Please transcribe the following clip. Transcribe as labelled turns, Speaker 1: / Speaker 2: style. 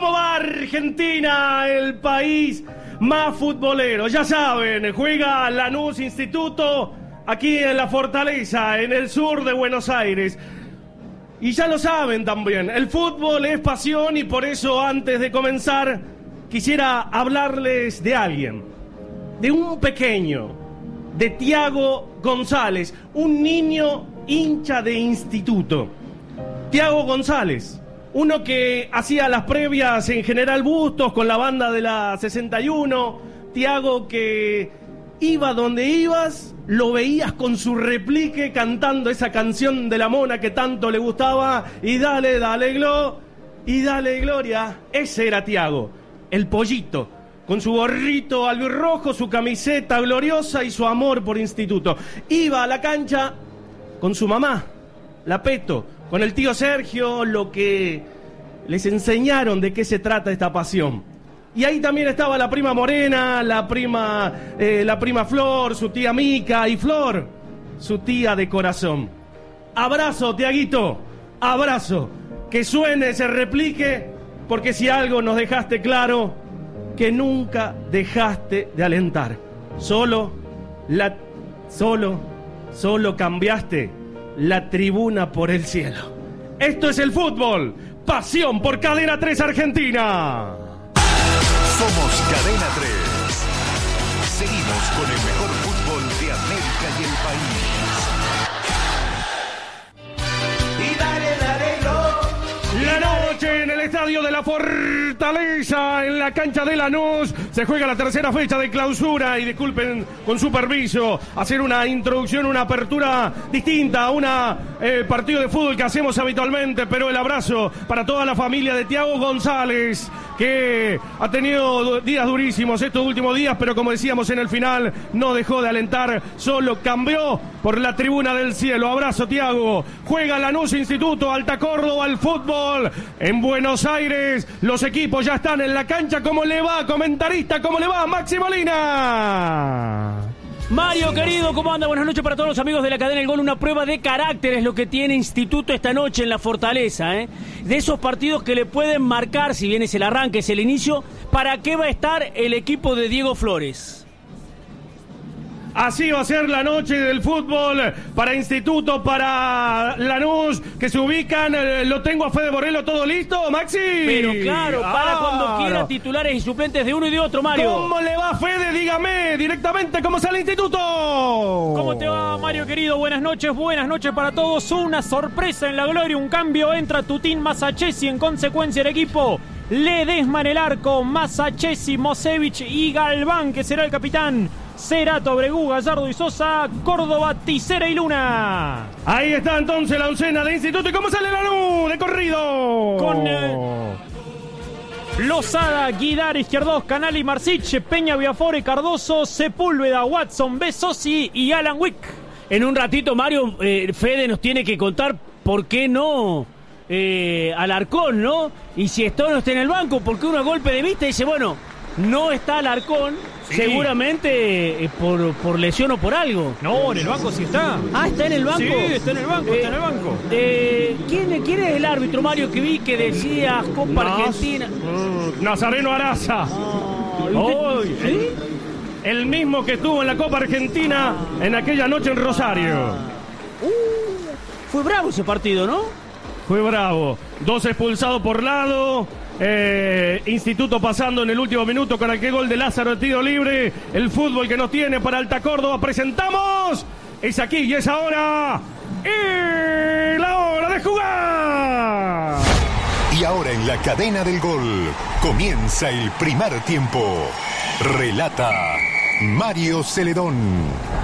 Speaker 1: ¿Cómo va Argentina, el país más futbolero? Ya saben, juega Lanús Instituto aquí en la Fortaleza, en el sur de Buenos Aires. Y ya lo saben también, el fútbol es pasión y por eso antes de comenzar quisiera hablarles de alguien, de un pequeño, de Thiago González, un niño hincha de Instituto. Thiago González, uno que hacía las previas en General Bustos con la banda de la 61, Thiago que iba donde ibas, lo veías con su replique cantando esa canción de la mona que tanto le gustaba, y dale, dale, y dale gloria. Ese era Thiago, el pollito, con su gorrito albirrojo, su camiseta gloriosa y su amor por Instituto. Iba a la cancha con su mamá, la Peto, con el tío Sergio, lo que les enseñaron de qué se trata esta pasión. Y ahí también estaba la prima Morena, la prima Flor, su tía Mica, y Flor, su tía de corazón. Abrazo, Tiaguito, abrazo. Que suene, se replique, porque si algo nos dejaste claro, que nunca dejaste de alentar. Solo cambiaste la tribuna por el cielo. Esto es el fútbol, pasión por Cadena 3 Argentina.
Speaker 2: Somos Cadena 3. Seguimos con el mejor fútbol de América y el país.
Speaker 1: Y dale, dale, la noche en el estadio de la Fortaleza, en la cancha de Lanús, se juega la tercera fecha de clausura. Y disculpen, con su permiso, hacer una introducción, una apertura distinta a una partido de fútbol que hacemos habitualmente, pero el abrazo para toda la familia de Thiago González, que ha tenido días durísimos estos últimos días, pero como decíamos en el final, no dejó de alentar, solo cambió por la tribuna del cielo. Abrazo, Thiago. Juega Lanús Instituto, Alta Córdoba, el fútbol en Buenos Aires. Los equipos ya están en la cancha. ¿Cómo le va, comentarista? ¿Cómo le va, Maxi Molina?
Speaker 3: Mario, querido, ¿cómo anda? Buenas noches para todos los amigos de la cadena El Gol. Una prueba de carácter es lo que tiene Instituto esta noche en la Fortaleza, ¿eh? De esos partidos que le pueden marcar, si bien es el arranque, es el inicio, ¿para qué va a estar el equipo de Diego Flores?
Speaker 1: Así va a ser la noche del fútbol para Instituto, para Lanús, que se ubican. Lo tengo a Fede Borrello, ¿todo listo, Maxi?
Speaker 3: Pero claro, para cuando quiera, titulares y suplentes de uno y de otro, Mario.
Speaker 1: ¿Cómo le va, Fede? Dígame directamente cómo sale Instituto.
Speaker 4: ¿Cómo te va, Mario, querido? Buenas noches para todos. Una sorpresa en la gloria, un cambio. Entra Tutín Masachesi, en consecuencia el equipo Ledesma en el arco, Masachesi, Mosevich y Galván, que será el capitán. Cerato, Bregú, Gallardo y Sosa, Córdoba, Tisera y Luna.
Speaker 1: Ahí está entonces la oncena de Instituto. ¿Y cómo sale la luz de corrido?
Speaker 4: Con Lozada, Guidar, Izquierdos, Canali, Marcich, Peña, Biafore, Cardoso, Sepúlveda, Watson, Besosi y Alan Wick.
Speaker 3: En un ratito, Mario, Fede nos tiene que contar por qué no Alarcón, ¿no? Y si esto no está en el banco, porque uno a golpe de vista dice, bueno, no está Alarcón, sí, seguramente por lesión o por algo.
Speaker 4: No, en el banco sí está.
Speaker 3: Ah, ¿está en el banco?
Speaker 4: Sí, está en el banco, está en el banco.
Speaker 3: ¿Quién es el árbitro, Mario, que vi que decía Copa Argentina?
Speaker 1: Nazareno Araza.
Speaker 3: ¿Sí?
Speaker 1: El mismo que estuvo en la Copa Argentina en aquella noche en Rosario.
Speaker 3: Fue bravo ese partido, ¿no?
Speaker 1: Fue bravo. 2 expulsados por lado. Instituto pasando en el último minuto con aquel gol de Lázaro de tiro libre. El fútbol que nos tiene para Alta Córdoba. Presentamos. Es aquí y es ahora. Y la hora de jugar.
Speaker 2: Y ahora en la cadena del gol comienza el primer tiempo. Relata Mario Celedón.